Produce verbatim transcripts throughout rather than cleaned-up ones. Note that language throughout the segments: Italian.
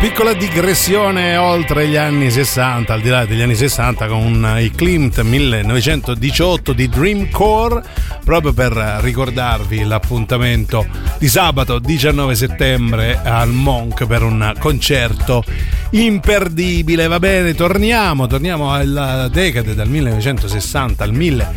Piccola digressione oltre gli anni sessanta, al di là degli anni sessanta, con i Klimt millenovecentodiciotto di Dreamcore, proprio per ricordarvi l'appuntamento di sabato diciannove settembre al Monk per un concerto imperdibile. Va bene, torniamo, torniamo alla decade dal millenovecentosessanta al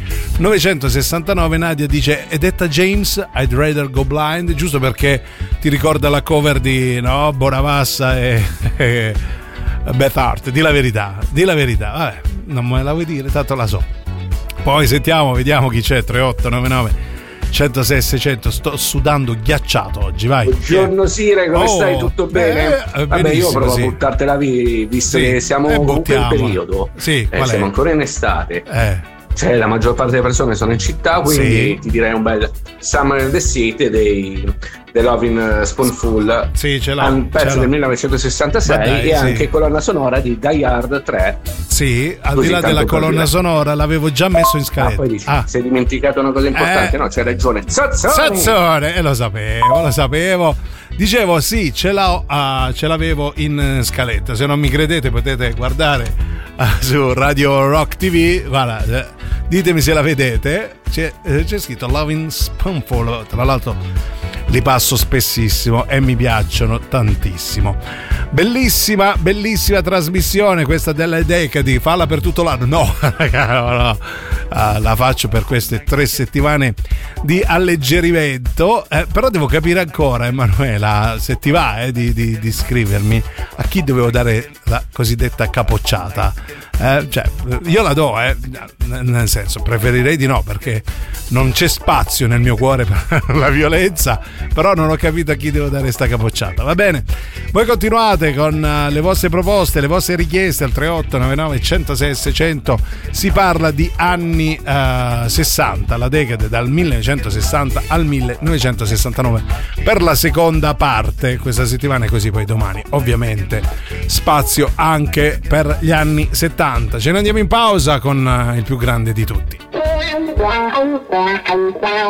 millenovecentosessantanove. Nadia dice: è detta James, I'd rather go blind, giusto perché ti ricorda la cover di no, Bonavassa e, e Beth Hart. Di la verità, di la verità, vabbè, non me la vuoi dire, tanto la so. Poi sentiamo, vediamo chi c'è. Tre otto nove nove centosei seicento. Sto sudando ghiacciato oggi, vai. Buongiorno Sire, come oh, stai? Tutto bene? Eh, Vabbè, io provo sì. a buttartela via, visto sì, che siamo comunque in periodo. Sì, eh, siamo ancora in estate. Eh. Cioè, la maggior parte delle persone sono in città, quindi sì. ti direi un bel Summer in the City dei, dei Lovin' Spoonful. Sì, ce l'ha. Un pezzo ce l'ha. del millenovecentosessantasei dai, e sì. anche colonna sonora di Die Hard tre. Sì, al Così, di là della colonna dire. sonora l'avevo già messo in scaletta. Ah, poi dici, ah. si è dimenticato una cosa importante, eh. no? C'è ragione. Zazzone! Zazzone! E eh, lo sapevo, lo sapevo. Dicevo sì, ce, l'ho, uh, ce l'avevo in scaletta. Se non mi credete potete guardare uh, su Radio Rock T V. Guarda, eh, ditemi se la vedete. C'è, eh, c'è scritto Lovin' Spoonful. Tra l'altro li passo spessissimo e mi piacciono tantissimo. Bellissima, bellissima trasmissione questa delle decadi. Falla per tutto l'anno. No, no, no. Uh, la faccio per queste tre settimane di alleggerimento. Eh, però devo capire ancora, Emanuela, se ti va eh, di, di, di scrivermi a chi dovevo dare la cosiddetta capocciata. Eh, cioè, io la do, eh, nel senso, preferirei di no, perché non c'è spazio nel mio cuore per la violenza, però non ho capito a chi devo dare sta capocciata. Va bene, voi continuate con uh, le vostre proposte, le vostre richieste al tre otto nove nove centosei seicento. Si parla di anni uh, sessanta, la decade dal millenovecentosessanta al millenovecentosessantanove per la seconda parte questa settimana, e così poi domani ovviamente spazio anche per gli anni settanta. Ce ne andiamo in pausa con uh, il più grande di tutti.